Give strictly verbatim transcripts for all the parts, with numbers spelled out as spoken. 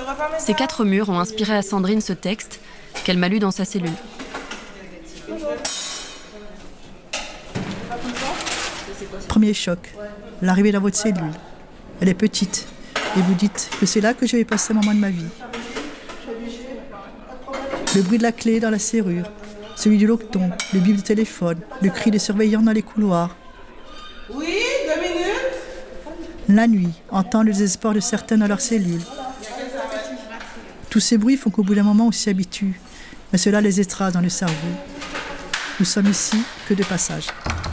Ces quatre murs ont inspiré à Sandrine ce texte qu'elle m'a lu dans sa cellule. Premier choc, l'arrivée dans votre cellule. Elle est petite et vous dites que c'est là que je vais passer un moment de ma vie. Le bruit de la clé dans la serrure, celui du loqueton, le bip du téléphone, le cri des surveillants dans les couloirs. Oui, deux minutes. La nuit, entendre le désespoir de certains dans leur cellule. Tous ces bruits font qu'au bout d'un moment, on s'y habitue, mais cela les écrase dans le cerveau. Nous sommes ici que de passage.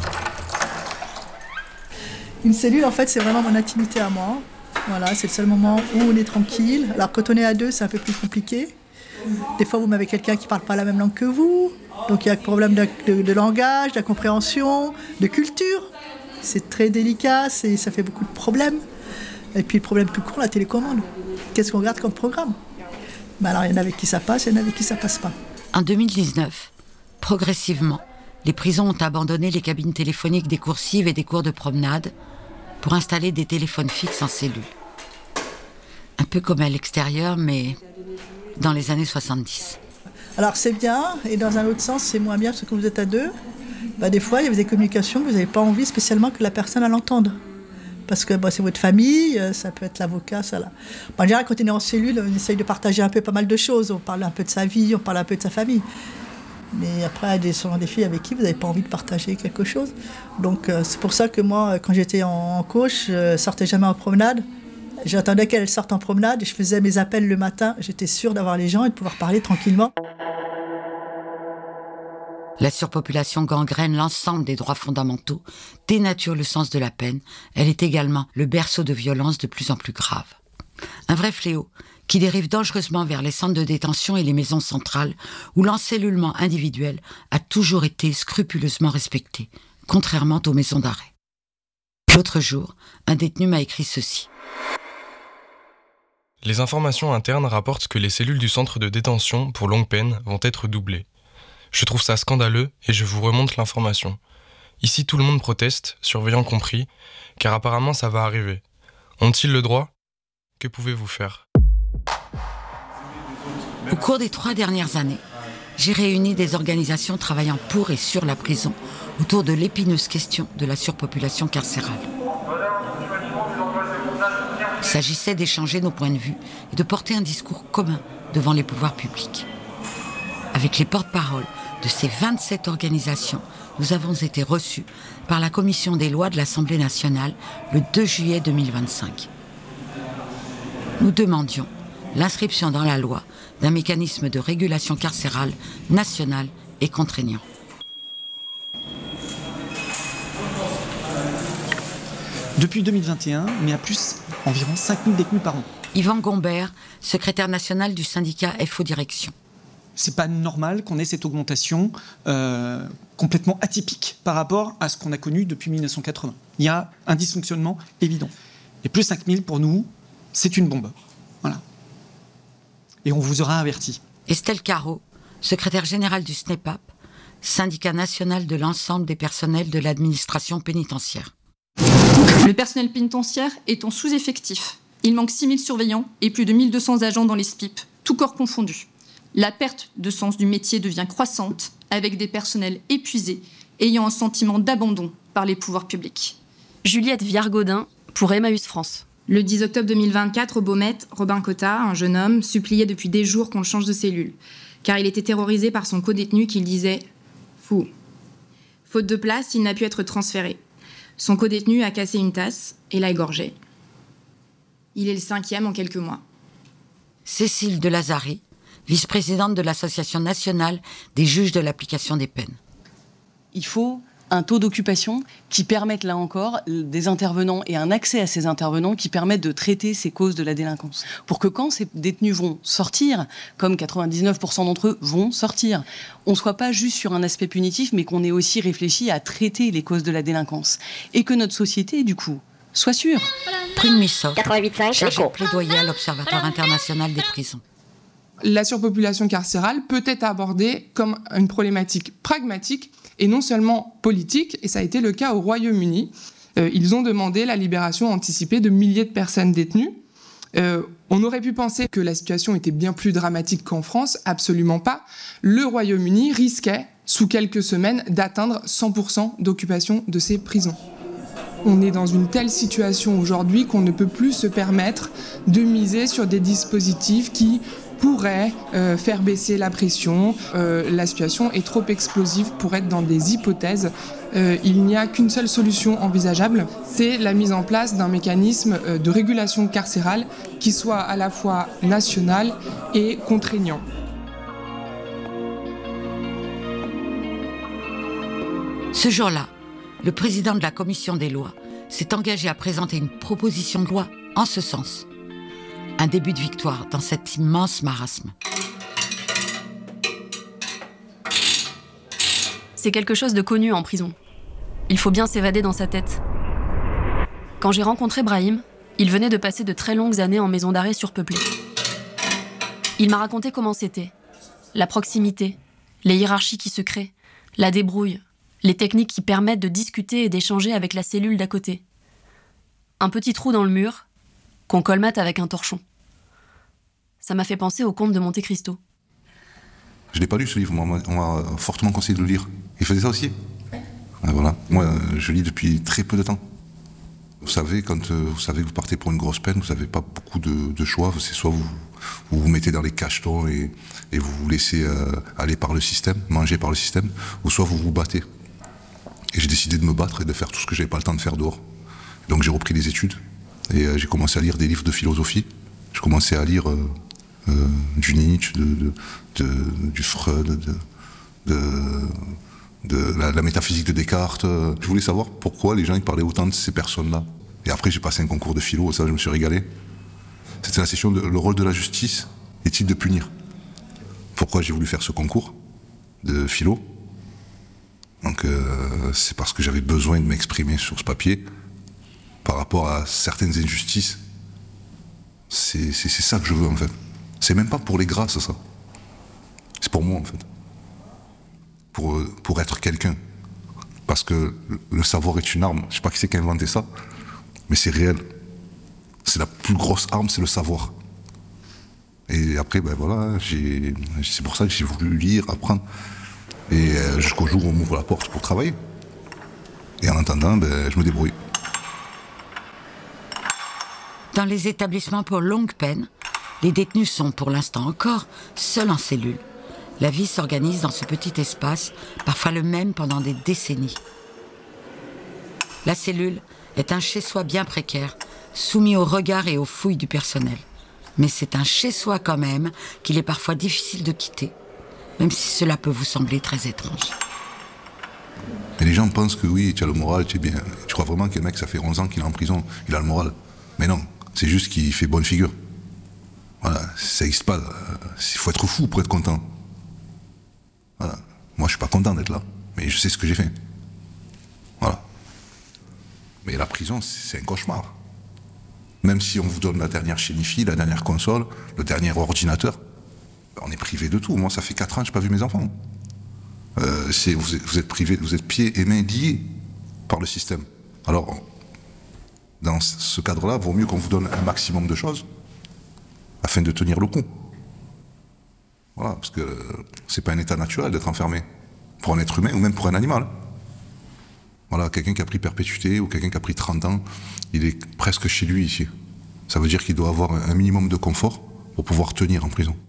Une cellule, en fait, c'est vraiment mon intimité à moi. Voilà, c'est le seul moment où on est tranquille. Alors, quand on est à deux, c'est un peu plus compliqué. Des fois, vous m'avez quelqu'un qui ne parle pas la même langue que vous. Donc, il y a un problème de, de, de langage, de compréhension, de culture. C'est très délicat, c'est, ça fait beaucoup de problèmes. Et puis, le problème plus court, la télécommande. Qu'est-ce qu'on regarde comme programme ? Ben alors, il y en a avec qui ça passe, il y en a avec qui ça ne passe pas. En deux mille dix-neuf, progressivement, les prisons ont abandonné les cabines téléphoniques des coursives et des cours de promenade pour installer des téléphones fixes en cellule. Un peu comme à l'extérieur, mais dans les années soixante-dix. Alors c'est bien, et dans un autre sens, c'est moins bien, parce que quand vous êtes à deux, bah, des fois, il y a des communications que vous n'avez pas envie spécialement que la personne elle entende. Parce que bah, c'est votre famille, ça peut être l'avocat, ça là. En général, quand on est en cellule, on essaye de partager un peu pas mal de choses. On parle un peu de sa vie, on parle un peu de sa famille. Mais après, il y a souvent des filles avec qui vous n'avez pas envie de partager quelque chose. Donc euh, c'est pour ça que moi, quand j'étais en, en coach, je ne sortais jamais en promenade. J'attendais qu'elle sorte en promenade et je faisais mes appels le matin. J'étais sûre d'avoir les gens et de pouvoir parler tranquillement. La surpopulation gangrène l'ensemble des droits fondamentaux, dénature le sens de la peine. Elle est également le berceau de violences de plus en plus graves. Un vrai fléau qui dérive dangereusement vers les centres de détention et les maisons centrales, où l'encellulement individuel a toujours été scrupuleusement respecté, contrairement aux maisons d'arrêt. L'autre jour, un détenu m'a écrit ceci. Les informations internes rapportent que les cellules du centre de détention pour longue peine vont être doublées. Je trouve ça scandaleux et je vous remonte l'information. Ici, tout le monde proteste, surveillant compris, car apparemment ça va arriver. Ont-ils le droit ? Que pouvez-vous faire ? Au cours des trois dernières années, j'ai réuni des organisations travaillant pour et sur la prison autour de l'épineuse question de la surpopulation carcérale. Il s'agissait d'échanger nos points de vue et de porter un discours commun devant les pouvoirs publics. Avec les porte-paroles de ces vingt-sept organisations, nous avons été reçus par la Commission des lois de l'Assemblée nationale le deux juillet deux mille vingt-cinq. Nous demandions l'inscription dans la loi d'un mécanisme de régulation carcérale national et contraignant. Depuis deux mille vingt et un, on est à plus environ cinq mille détenus par an. Yvan Gombert, secrétaire national du syndicat F O Direction. C'est pas normal qu'on ait cette augmentation euh, complètement atypique par rapport à ce qu'on a connu depuis mille neuf cent quatre-vingts. Il y a un dysfonctionnement évident. Et plus cinq mille, pour nous, c'est une bombe. Voilà. Et on vous aura averti. Estelle Carreau, secrétaire générale du SNEPAP, syndicat national de l'ensemble des personnels de l'administration pénitentiaire. Le personnel pénitentiaire est en sous-effectif. Il manque six mille surveillants et plus de mille deux cents agents dans les S P I P, tous corps confondus. La perte de sens du métier devient croissante, avec des personnels épuisés, ayant un sentiment d'abandon par les pouvoirs publics. Juliette Viard-Gaudin, pour Emmaüs France. Le dix octobre deux mille vingt-quatre, au Baumette, Robin Cotta, un jeune homme, suppliait depuis des jours qu'on le change de cellule, car il était terrorisé par son codétenu qui le disait « fou ». Faute de place, il n'a pu être transféré. Son codétenu a cassé une tasse et l'a égorgé. Il est le cinquième en quelques mois. Cécile Delazari, vice-présidente de l'Association nationale des juges de l'application des peines. Il faut un taux d'occupation qui permette, là encore, des intervenants et un accès à ces intervenants qui permettent de traiter ces causes de la délinquance. Pour que quand ces détenus vont sortir, comme quatre-vingt-dix-neuf pour cent d'entre eux vont sortir, on ne soit pas juste sur un aspect punitif, mais qu'on ait aussi réfléchi à traiter les causes de la délinquance. Et que notre société, du coup, soit sûre. Prune Missot, chargée de plaidoyer à l'Observatoire international des prisons. La surpopulation carcérale peut être abordée comme une problématique pragmatique et non seulement politique, et ça a été le cas au Royaume-Uni. Euh, ils ont demandé la libération anticipée de milliers de personnes détenues. Euh, on aurait pu penser que la situation était bien plus dramatique qu'en France, absolument pas. Le Royaume-Uni risquait, sous quelques semaines, d'atteindre cent pour cent d'occupation de ses prisons. On est dans une telle situation aujourd'hui qu'on ne peut plus se permettre de miser sur des dispositifs qui pourraient euh, faire baisser la pression. Euh, la situation est trop explosive pour être dans des hypothèses. Euh, il n'y a qu'une seule solution envisageable, c'est la mise en place d'un mécanisme euh, de régulation carcérale qui soit à la fois national et contraignant. Ce jour-là, le président de la commission des lois s'est engagé à présenter une proposition de loi en ce sens. Un début de victoire dans cet immense marasme. C'est quelque chose de connu en prison. Il faut bien s'évader dans sa tête. Quand j'ai rencontré Brahim, il venait de passer de très longues années en maison d'arrêt surpeuplée. Il m'a raconté comment c'était. La proximité, les hiérarchies qui se créent, la débrouille, les techniques qui permettent de discuter et d'échanger avec la cellule d'à côté. Un petit trou dans le mur, qu'on colmate avec un torchon. Ça m'a fait penser au conte de Monte Cristo. Je ne l'ai pas lu ce livre, on m'a, on m'a fortement conseillé de le lire. Il faisait ça aussi. Et voilà. Moi, je lis depuis très peu de temps. Vous savez, quand euh, vous savez que vous partez pour une grosse peine, vous n'avez pas beaucoup de, de choix. C'est soit vous, vous vous mettez dans les cachetons et, et vous vous laissez euh, aller par le système, manger par le système, ou soit vous vous battez. Et j'ai décidé de me battre et de faire tout ce que je n'avais pas le temps de faire dehors. Donc j'ai repris les études et euh, j'ai commencé à lire des livres de philosophie. J'ai commencé à lire euh, euh, du Nietzsche, de, de, de, du Freud, de, de, de la, la métaphysique de Descartes. Je voulais savoir pourquoi les gens ils parlaient autant de ces personnes-là. Et après j'ai passé un concours de philo, ça je me suis régalé. C'était la session de, le rôle de la justice est-il de punir? Pourquoi j'ai voulu faire ce concours de philo? Donc euh, c'est parce que j'avais besoin de m'exprimer sur ce papier par rapport à certaines injustices. C'est, c'est, c'est ça que je veux en fait. C'est même pas pour les grâces ça. C'est pour moi en fait. Pour, pour être quelqu'un. Parce que le savoir est une arme. Je sais pas qui c'est qui a inventé ça, mais c'est réel. C'est la plus grosse arme, c'est le savoir. Et après, ben voilà, j'ai, c'est pour ça que j'ai voulu lire, apprendre. Et euh, jusqu'au jour où on m'ouvre la porte pour travailler. Et en attendant, ben, je me débrouille. Dans les établissements pour longue peine, les détenus sont pour l'instant encore seuls en cellule. La vie s'organise dans ce petit espace, parfois le même pendant des décennies. La cellule est un chez-soi bien précaire, soumis aux regards et aux fouilles du personnel. Mais c'est un chez-soi quand même qu'il est parfois difficile de quitter, même si cela peut vous sembler très étrange. Et les gens pensent que oui, tu as le moral, tu es bien. Tu crois vraiment que le mec, ça fait onze ans qu'il est en prison, il a le moral. Mais non, c'est juste qu'il fait bonne figure. Voilà, ça n'existe pas. Il faut être fou pour être content. Voilà. Moi, je suis pas content d'être là, mais je sais ce que j'ai fait. Voilà. Mais la prison, c'est un cauchemar. Même si on vous donne la dernière chénifie, la dernière console, le dernier ordinateur, on est privé de tout. Moi, ça fait quatre ans que je n'ai pas vu mes enfants. Euh, c'est, vous, êtes, vous êtes privé, vous êtes pieds et mains liés par le système. Alors, dans ce cadre-là, il vaut mieux qu'on vous donne un maximum de choses afin de tenir le coup. Voilà, parce que c'est pas un état naturel d'être enfermé pour un être humain ou même pour un animal. Voilà, quelqu'un qui a pris perpétuité ou quelqu'un qui a pris trente ans, il est presque chez lui ici. Ça veut dire qu'il doit avoir un minimum de confort pour pouvoir tenir en prison.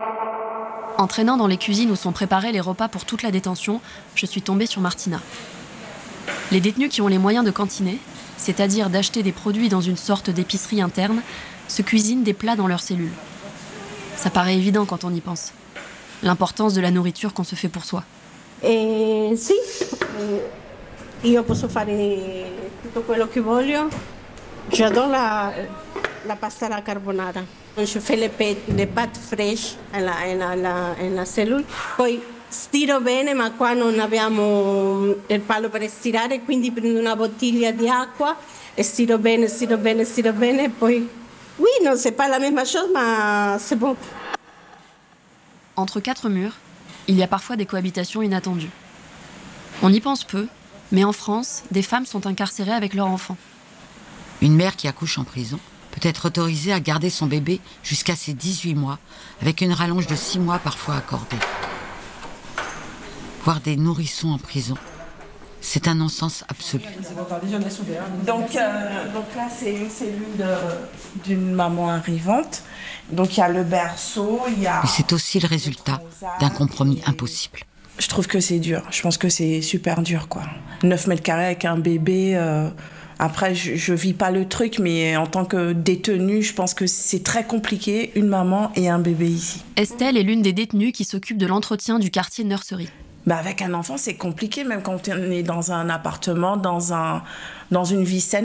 En traînant dans les cuisines où sont préparés les repas pour toute la détention, je suis tombée sur Martina. Les détenus qui ont les moyens de cantiner, c'est-à-dire d'acheter des produits dans une sorte d'épicerie interne, se cuisinent des plats dans leurs cellules. Ça paraît évident quand on y pense. L'importance de la nourriture qu'on se fait pour soi. Eh, sì, eh, io posso fare tutto quello che voglio. J'adore la, la pasta alla carbonara. Je fais les pâtes, les pâtes fraîches nella, nella, nella cellula. Poi stiro bene, ma qua non abbiamo il palo per stirare, quindi prendo una bottiglia di acqua e stiro bene, stiro bene, stiro bene, e poi... Oui, non, c'est pas la même chose, mais c'est bon. Entre quatre murs, il y a parfois des cohabitations inattendues. On y pense peu, mais en France, des femmes sont incarcérées avec leurs enfants. Une mère qui accouche en prison peut être autorisée à garder son bébé jusqu'à ses dix-huit mois, avec une rallonge de six mois parfois accordée. Voir des nourrissons en prison, c'est un non-sens absolu. Donc, euh, donc là, c'est une cellule de, d'une maman arrivante. Donc il y a le berceau, il y a... Mais c'est aussi le résultat d'un compromis impossible. Je trouve que c'est dur. Je pense que c'est super dur, quoi. neuf mètres carrés avec un bébé... Euh... Après, je ne vis pas le truc, mais en tant que détenue, je pense que c'est très compliqué, une maman et un bébé ici. Estelle est l'une des détenues qui s'occupe de l'entretien du quartier nursery. Bah avec un enfant, c'est compliqué, même quand on est dans un appartement, dans, un, dans une vie saine.